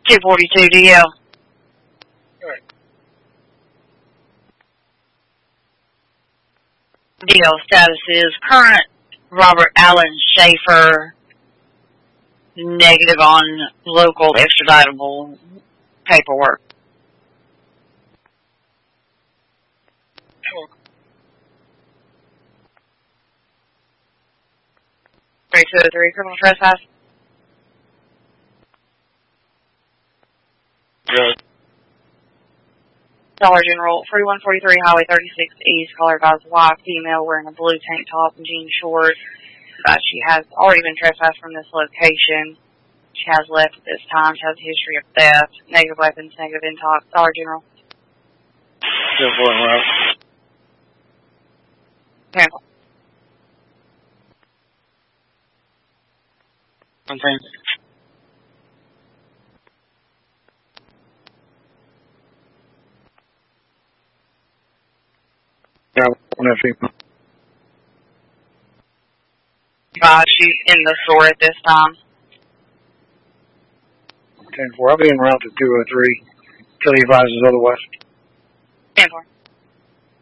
242 DL. Alright. DL status is current. Robert Allen Schaefer, negative on local extraditable paperwork. Sure. 3203, criminal trespass. Good. Dollar General, 3143 Highway 36 East, caller advised white female wearing a blue tank top and jean shorts. She has already been trespassed from this location. She has left at this time. She has a history of theft, negative weapons, negative intox. Dollar General. Still going well. Cancel. Contain. Yeah, one of people. She's in the store at this time. 10-4. I'll be en route to 203 till he advises otherwise. 10-4.